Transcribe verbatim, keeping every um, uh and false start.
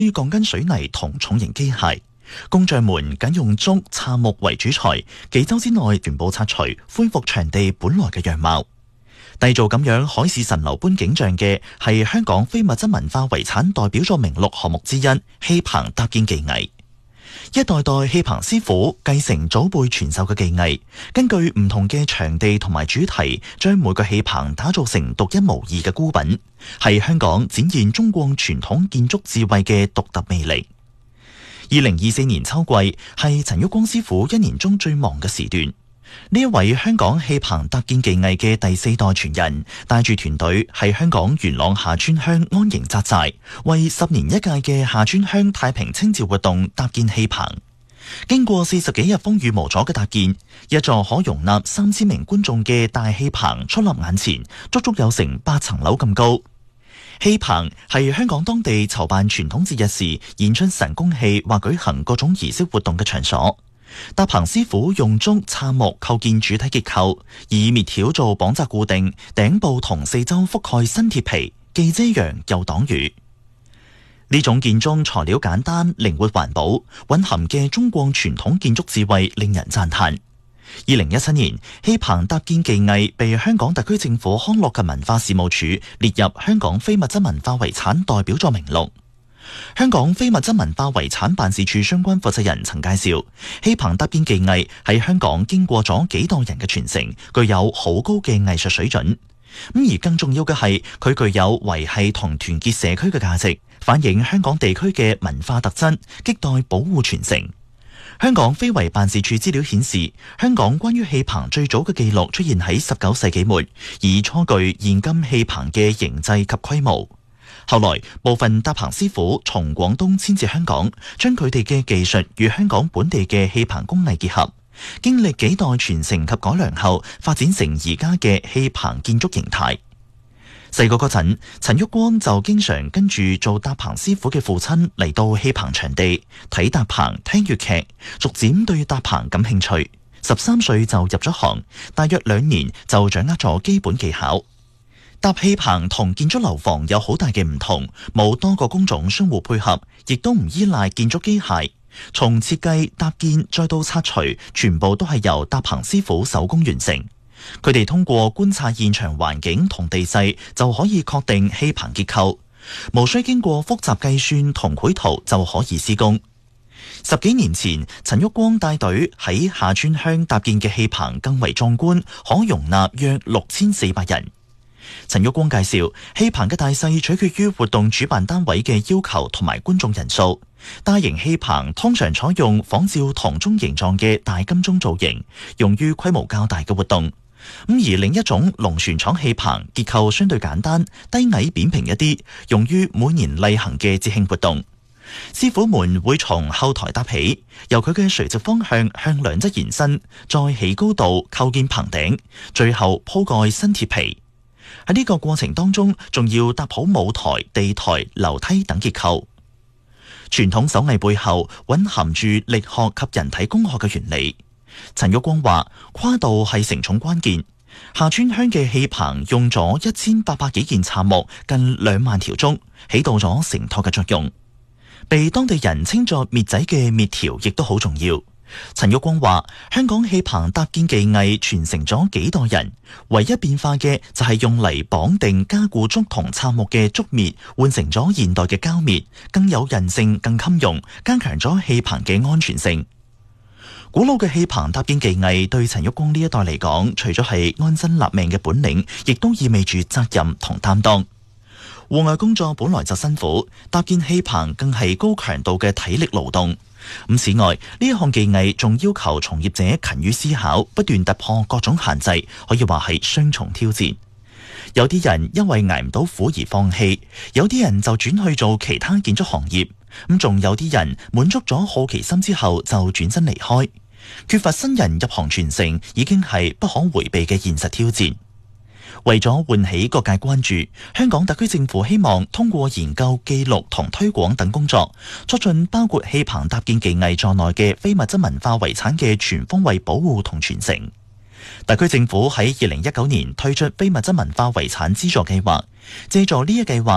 鋼筋水泥同重型機械。工匠們僅用竹、杉木為主材，幾週之內全部拆除，恢復場地本來嘅樣貌。締造咁樣海市蜃樓般景象嘅係香港非物質文化遺產代表作名錄項目之一戲棚搭建技藝。一代代戲棚師傅繼承祖輩傳授嘅技藝，根據唔同嘅場地同埋主題，將每個戲棚打造成獨一無二嘅孤品，係香港展現中國傳統建築智慧嘅獨特魅力。二零二四年秋季係陳旭光師傅一年中最忙嘅時段。呢一位香港戲棚搭建技藝嘅第四代傳人，帶住團隊喺香港元朗下村鄉安營紮寨，為十年一屆嘅下村鄉太平清醮活動搭建戲棚。經過四十幾日風雨無阻嘅搭建，一座可容納三千名觀眾嘅大戲棚矗立眼前，足足有成八層樓咁高。戲棚係香港當地籌辦傳統節日時演出神功戲或舉行各種儀式活動嘅場所。搭棚師傅用竹、杉木構建主體結構，以篾條做綁紮固定，頂部同四周覆蓋新鐵皮，既遮陽又擋雨。呢種建築材料簡單、靈活環保，蘊含嘅中國傳統建築智慧令人讚嘆。二零一七年，戲棚搭建技藝被香港特區政府康樂及文化事務署列入香港非物質文化遺產代表作名錄。香港非物質文化遺產辦事處相關負責人曾介紹，戲棚搭建技藝喺香港經過咗幾代人嘅傳承，具有好高嘅藝術水準。咁而更重要嘅係，佢具有維繫同團結社區嘅價值，反映香港地區嘅文化特質，亟待保護傳承。香港非遺辦事處資料顯示，香港關於戲棚最早嘅記錄出現喺十九世紀末，以初具現今戲棚嘅形制及規模。後來部分搭棚師傅從廣東遷至香港，將佢哋嘅技術與香港本地嘅戲棚工藝結合，經歷幾代傳承及改良後，發展成而家嘅戲棚建築形態。細個嗰陣，陳旭光就經常跟住做搭棚師傅嘅父親嚟到戲棚場地睇搭棚、聽粵劇，逐漸對搭棚感興趣。十三歲就入咗行，大約兩年就掌握咗基本技巧。搭戲棚同建築樓房有好大嘅唔同，冇多個工種相互配合，亦都唔依賴建築機械。從設計、搭建再到拆除，全部都係由搭棚師傅手工完成。佢哋通過觀察現場環境同地勢，就可以確定戲棚結構，無需經過複雜計算同繪圖就可以施工。十幾年前，陳旭光帶隊喺下村鄉搭建嘅戲棚更為壯觀，可容納約六千四百人。陳旭光介紹，戲棚嘅大細取決於活動主辦單位嘅要求同埋觀眾人數。大型戲棚通常採用仿照銅鐘形狀嘅大金鐘造型，用於規模較大嘅活動。咁而另一種龍船廠戲棚結構相對簡單，低矮扁平一啲，用於每年例行嘅節慶活動。師傅們會從後台搭起，由佢嘅垂直方向向兩側延伸，再起高度構建棚頂，最後鋪蓋新鐵皮。喺呢個過程當中，仲要搭好舞台、地台、樓梯等結構。傳統手藝背後蘊含住力學及人體工學嘅原理。陳旭光話：跨度係承重關鍵。下村鄉嘅戲棚用咗一千八百幾件杉木，近兩萬條竹，起到咗承托嘅作用。被當地人稱作篾仔嘅篾條亦都好重要。陳旭光話：香港戲棚搭建技藝傳承咗幾代人，唯一變化嘅就係用嚟綁定加固竹同杉木嘅竹篾，換成咗現代嘅膠篾，更有韌性、更襟用，加強咗戲棚嘅安全性。古老嘅戲棚搭建技藝對陳旭光呢一代嚟講，除咗係安身立命嘅本領，亦都意味住責任同擔當。戶外工作本來就辛苦，搭建戲棚更係高強度嘅體力勞動。咁此外，呢一項技藝仲要求從業者勤於思考，不斷突破各種限制，可以話係雙重挑戰。有啲人因為捱唔到苦而放棄，有啲人就轉去做其他建築行業，咁仲有啲人滿足咗好奇心之後就轉身離開。缺乏新人入行傳承，已經係不可迴避嘅現實挑戰。為咗喚起各界關注，香港特區政府希望通過研究、記錄同推廣等工作，促進包括戲棚搭建技藝在內嘅非物質文化遺產嘅全方位保護同傳承。特區政府喺二零一九年推出非物質文化遺產資助計劃，借助呢一計劃